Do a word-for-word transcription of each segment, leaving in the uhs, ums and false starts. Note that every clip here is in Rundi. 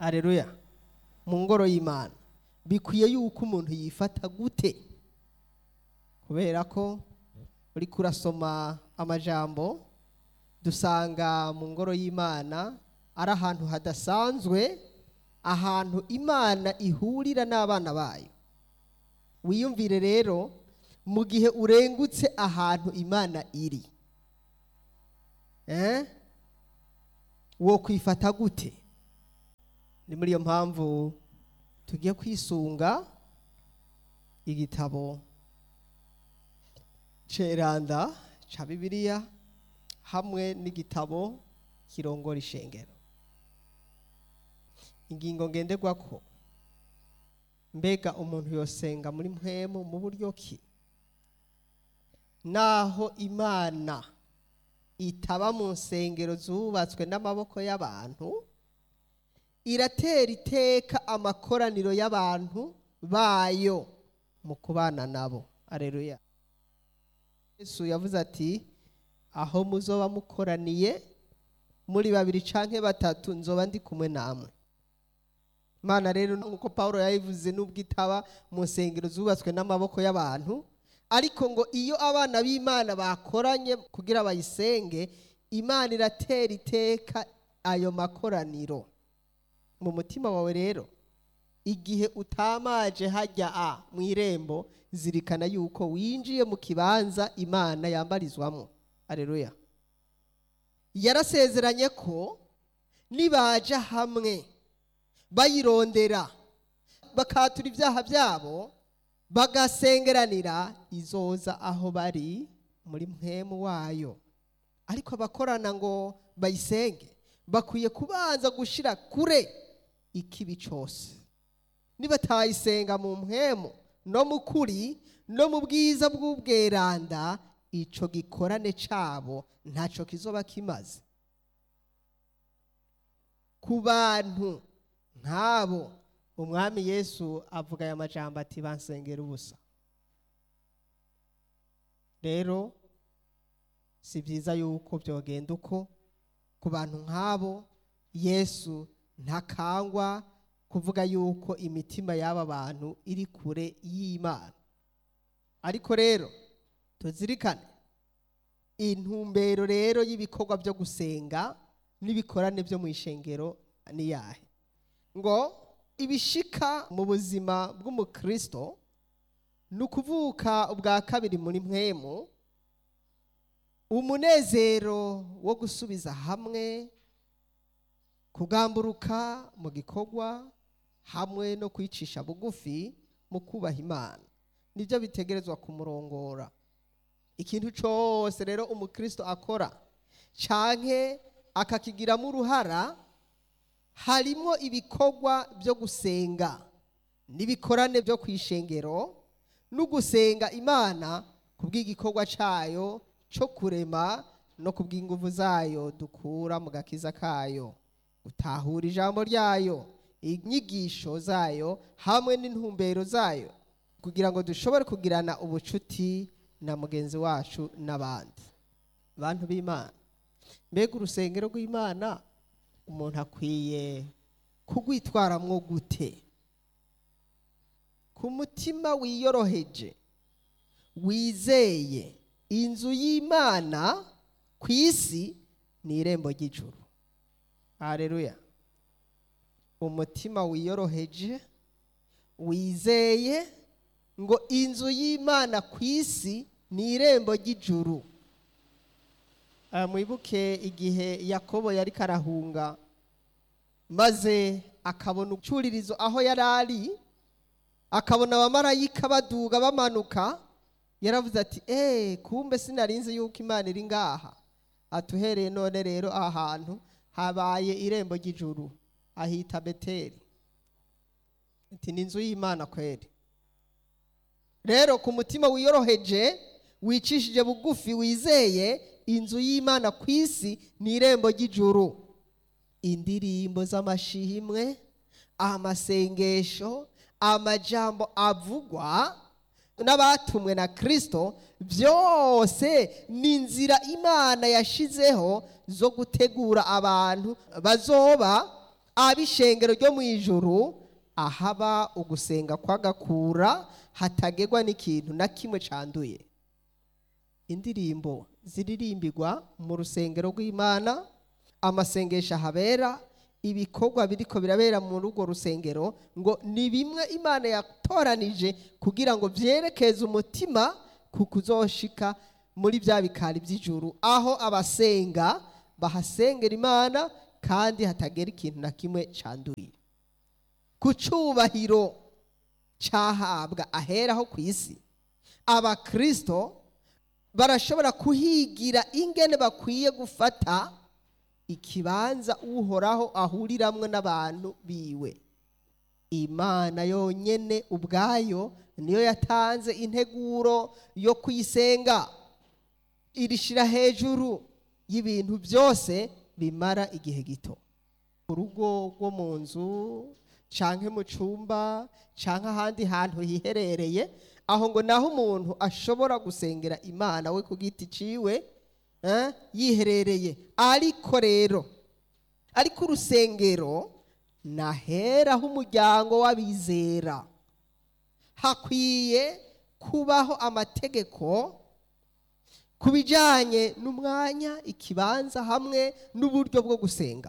Haleluya. Mu ngoro y'Imana bikwiye yuko umuntu yifata gute? Kubera ko uri kurasoma amajambo dusanga mu ngoro y'Imana ari ahantu hadasanzwe, ahantu Imana ihurira n'abana bayo. Wiyumvire rero mu gihe urengutse ahantu Imana iri, eh wo kwifata gute? Ni muri iyo mpamvu tugiye kwisunga igitabo ceranda ca Bibiliya hamwe n'igitabo kirongora ishengero. Ingingo ngenderwako: mbega umuntu yosenga muri mpwemu mu buryo ki? Naho Imana itaba mu nsengero zubatswe n'amaboko y'abantu, iratera iteka amakoraniro y'abantu bayo mu kubana nabo. Haleluya. Yesu yavuze ati, aho muzoba mukoraniye muri babiri canke batatu nzoba ndi kumwe namwe. Imana rero nkuko Paulo yayivuze, nubwo itaba mu nsengero zubatswe n'amaboko y'abantu, ariko ngo iyo abana b'Imana bakoranye kugira bayisenge, Imana iratera iteka ayo makoraniro mu mutima wawe. Rero igihe utamaje hajya a mu irembo, zirikana yuko winjiye mu kibanza Imana yambarizwamo. Haleluya. Yarasezeranye ko nibaja hamwe bayirondera bakatura ibyaha byabo bagasengeranira, izoza aho bari muri mpwemu wayo. Ariko abakorana ngo bayisenge bakwiye kubanza gushira kure ikibi cyose. Nibatayisenga mu mpwemu no mu kuri no mu bwiza bw'ubweranda, ico gikorane cabo ntaco kizoba kimaze. Ku bantu nk'abo Umwami Yesu avuga aya majambo ati, bansengera ubusa. Rero si byiza yuko byogenda uko. Ku bantu nk'abo Yesu ntakangwa kuvuga yuko imitima y'aba bantu iri kure y'Imana. Ariko rero tuzirikane intumbero rero y'ibikorwa byo gusenga n'ibikorane byo mu ishengero ni yahe? Ngo ibishika mu buzima bw'umukristo ni ukuvuka ubwa kabiri muri mpwemu, umunezero wo gusubiza hamwe, kugamburuka mu gikorwa hamwe no kwicisha bugufi mu kubaha Imana. Nibyo bitegerezwa kumurongora ikintu cyose rero umukristo akora canke akakigiramo uruhara. Harimo ibikorwa byo gusenga n'ibikorane byo kwishengero no gusenga Imana kubw'igikorwa cayo cyo kurema no kubw'inguvu zayo dukura mu gakiza kayo, gutahura ijambo ryayo, inyigisho zayo hamwe n'intumbero zayo, kugira ngo dushobore kugirana ubucuti na mugenzi wacu n'abandi bantu b'Imana. Mbega urusengero rw'Imana umuntu akwiye kugwitwaramwo gute? Ku mutima wiyoroheje wizeye, inzu y'Imana ku isi ni irembo ry'ijuru. Haleluya. Umutima wiyoroheje wizeye ngo inzu y'Imana ku isi ni irembo ry'ijuru. Mwibuke igihe Yakobo yari karahunga maze akabona ucuririzo aho yarari, akabona abamarayika baduga bamanuka, yaravuze ati, eh kumbe sinarinzi yuko Imana iri ngaha. Atuhereye none rero ahantu habaye irembo ry'ijuru, ahita Beteli. Ati ni inzu y'Imana kweri. Rero ku mutima wiyoroheje wicishije bugufi wizeye, inzu y'Imana ku isi ni irembo ry'ijuru. Indirimbo z'amashimwe, amasengesho, amajambo avugwa n'abatumwe na Kristo, byose ni inzira Imana yashizeho zo gutegura abantu bazoba ab'ishengero ryo mu ijuru, ahaba ugusenga kw'agakura hatagerwa n'ikintu na kimwe canduye. Indirimbo ziririmbirwa mu rusengero rw'Imana, amasengesho ahabera, ibikorwa biriko birabera mu rugo rusengero, ngo ni bimwe Imana yatoranije kugira ngo vyerekeze umutima ku kuzoshika muri bya bikari by'ijuru, aho abasenga bahasengera Imana kandi hatagera ikintu na kimwe canduye. Ku cubahiro cahabwa aheraho ku isi, abakristo barashobora kuhigira ingene bakwiye gufata ikibanza uhoraho ahuriramwe n'abantu biwe. Imana yonyene ubwayo niyo yatanze integuro yo kuyisenga, irishira hejuru y'ibintu byose bimara igihe gito. Urugo rwo mu nzu canke mu cumba canke ahandi hantu hiherereye, aho ngo naho umuntu ashobora gusengera Imana we ku giti ciwe eh, yiherereye. Ariko rero ariko urusengero naheraho umuryango w'abizera, hakwiye kubaho amategeko ku bijanye n'umwanya, ikibanza hamwe n'uburyo bwo gusenga.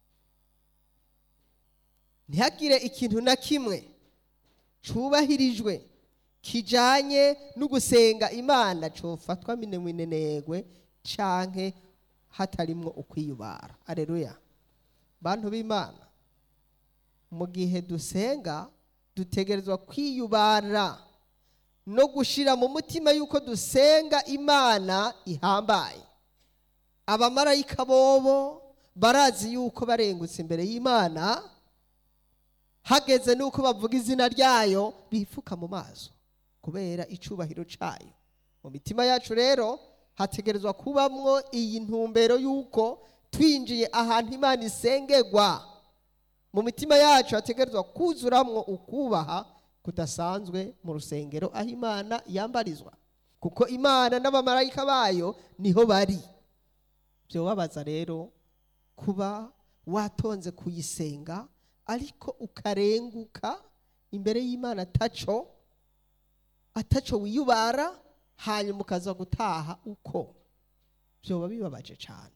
Ntihagire ikintu na kimwe cubahirijwe kijanye no gusenga Imana cofatwa minenegwe canke hatarimwo ukwiyubara. Aleluya. Bantu b'Imana, mu gihe dusenga dutegerezwa kwiyubara no gushira mu mutima yuko dusenga Imana ihambaye. Abamarayika bobo barazi yuko barengutse imbere y'Imana, hageze nuko bavuga izina ryayo bifuka mu maso kubera icubahiro cayo. Mu mitima yacu rero hategerezwa kubamwo iyi ntumbero yuko twinjiye ahantu Imana isengerwa, mu mitima yacu hategerezwa kuzuramwo ukubaha kudasanzwe mu rusengero aho Imana yambarizwa, kuko Imana n'abamarayika bayo niho bari. Vyobabaza rero kuba watonze kuyisenga ariko ukarenguka imbere y'Imana ataco ataco wiyubara, hanyuma ukaza gutaha uko. Vyoba bibabaje cane.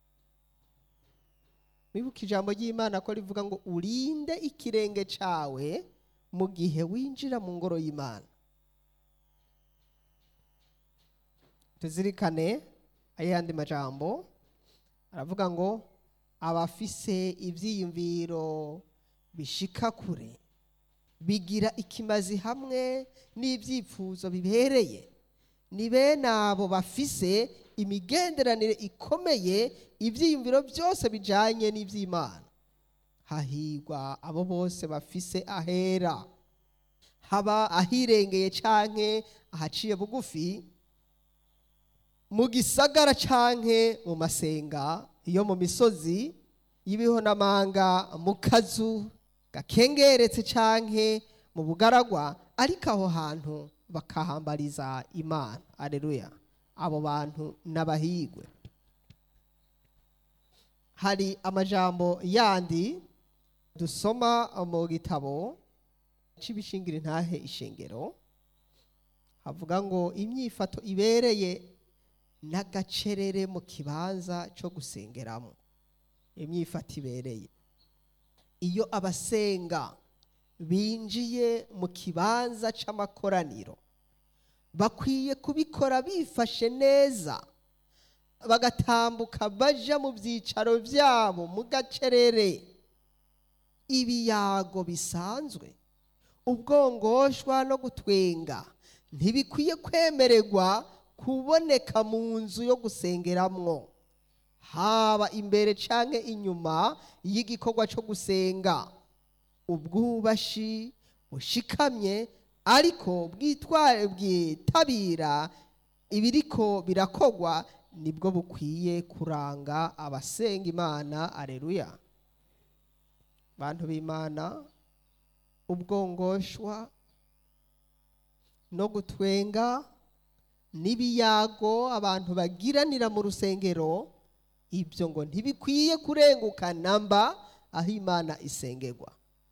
Wibuka ijambo ry'Imana ko rivuga ngo urinde ikirenge cawe mu gihe winjira mu ngoro y'Imana. Tuzirikane ayandi majambo aravuga ngo abafise ivyiyumviro bishika kure bigira ikimazi hamwe n'ivyifuzo bibereye, ni bene abo bafise imigenderanire ikomeye, ivyiyumviro byose bijanye n'ivy'Imana. Hahirwa abo bose bafise ahera, haba ahirengeye canke ahaciye bugufi, mu gisagara canke mu masenga, iyo mu misozi y'ibihonamanga, mu kazu gakengeretse canke mu bugaragwa, ariko aho hantu bakahambariza Imana. Aleluya. Abo bantu n'abahigwe. Hari amajambo yandi dusoma mu gitabo c'ibishingira intahe ishengero, havuga ngo imyifato ibereye n'agacerere mu kibanza co gusengeramo. Imyifato ibereye, iyo abasenga binjiye mu kibanza c'amakoraniro bakwiye kubikora bifashe neza, bagatambuka baja mu vyicaro vyabo mu gacerere. Ibiyago bisanzwe, ubwongoshwa no gutwenga ntibikwiye kwemererwa kuboneka mu nzu yo gusengeramwo, haba imbere canke inyuma y'igikorwa co gusenga. Ubwubashi bushikamye ariko bwitware bwitabira ibiriko birakogwa nibwo bukwiye kuranga abasenga Imana. Aleluya. Bantu b'Imana, ubwongoshwa no gutwenga n'ibiyago abantu bagiranira mu rusengero, ibyo ngo ntibikwiye kurenguka namba aho Imana isengerwa.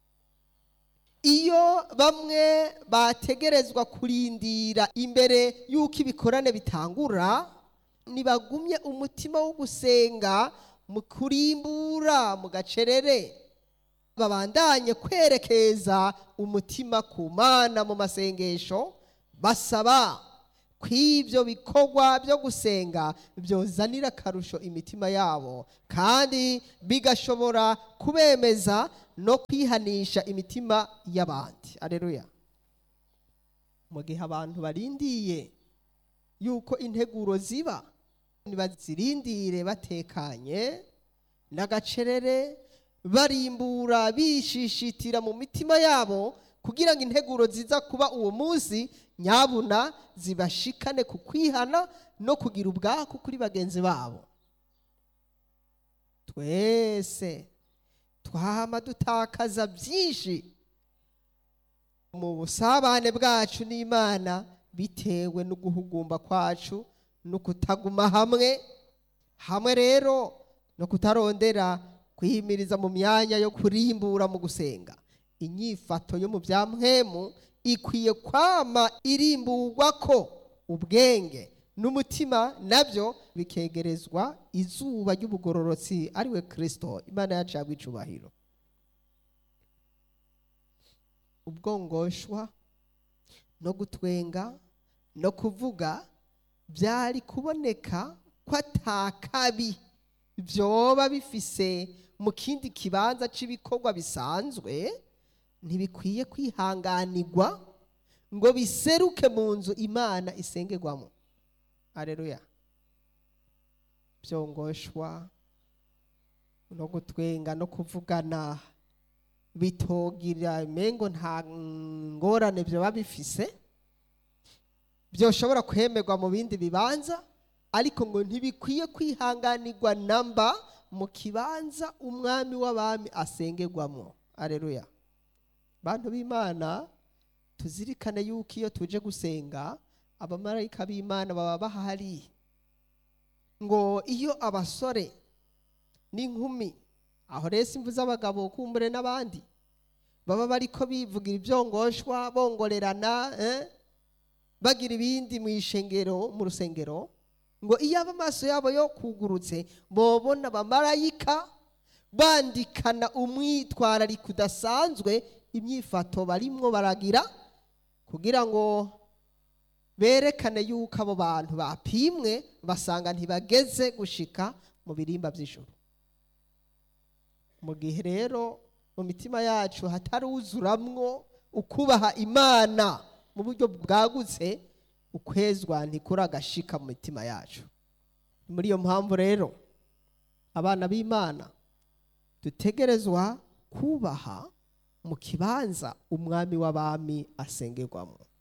Iyo bamwe bategerezwa kurindira imbere y'uko ibikorane bitangura, nibagumye umutima wo gusenga mu kurimbura mu gacerere, babandanye kwerekeza umutima ku Mana mu masengesho, basaba kw'ivyo bikorwa byo gusenga byozanira akarusho imitima yabo, kandi bigashobora kubemeza no kwihanisha imitima y'abandi. Aleluya. Mu gihe abantu barindiye yuko integuro ziba, nibazirindire batekanye n'agacerere, barimbura bishishitira mu mitima yabo, kugira ngo integuro ziza kuba uwo munsi nyabuna zibashikane ku kwihana no kugira ubwaku kuri bagenzi babo. Twese twama dutakaza byinshi mu busabane bwacu n'Imana bitewe no guhugumba kwacu no kutaguma hamwe hamwe rero no kutarondera kwihimiriza mu myanya yo kurimbura mu gusenga. Inyifato yo mu bya mpwemu ikwiye kwama irimburwa ko ubwenge n'umutima nabyo bikegerezwa izuba ry'ubugororotsi ari we Kristo, Imana yacu yabwa icubahiro. Ubwongoshwa no gutwenga no kuvuga byari kuboneka ko atakabi byoba bifise mu kindi kibanza c'ibikorwa bisanzwe, ntibikwiye kwihanganirwa ngo biseruke mu nzu Imana isengerwamo. Aleluya. Byongoshwa no gutwenga no kuvugana bitogira mengo nta ngorane byoba bifise, byoshobora kwemerwa mu bindi bibanza, ariko ngo ntibikwiye kwihanganirwa namba mu kibanza umwami w'abami asengerwamo. Aleluya. Bantu b'Imana, tuzirikane yuko iyo tuje gusenga abamarayika b'Imana baba bahari, ngo iyo abasore n'inkumi, aho rero simvuze abagabo kumbure n'abandi, baba bariko bivugira ibyongoshwa bongorerana eh? bagira ibindi mu ishengero mu rusengero, ngo iyo amaso yabo yo kugurutse bobona abamarayika bandikana umwitwarariko udasanzwe imyifato barimwo baragira, kugira ngo berekane yuko abo bantu bapimwe basanga ntibageze gushika mu birimba by'ijuru. Mu gihe rero mu mitima yacu hataruzuramwo ukubaha Imana mu buryo bwagutse, ukwezwa ntikuragashika mu mitima yacu. Muri iyo mpamvu rero abana b'Imana dutegerezwa kubaha mu kibanza umwami w'abami asengerwamo.